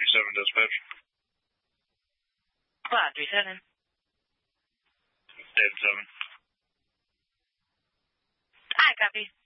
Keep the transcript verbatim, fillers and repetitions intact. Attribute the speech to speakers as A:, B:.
A: three seven dispatch.
B: Quad three seven.
A: David seven.
B: Hi, copy.